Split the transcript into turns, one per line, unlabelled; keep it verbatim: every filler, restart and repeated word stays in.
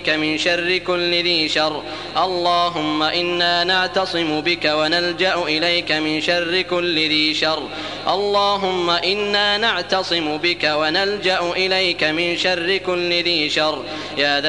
من شر كل ذي شر. اللهم إنا نعتصم بك ونلجأ إليك من شر كل ذي شر. اللهم إنا نعتصم بك ونلجأ إليك من شر كل ذي شر. يا ذا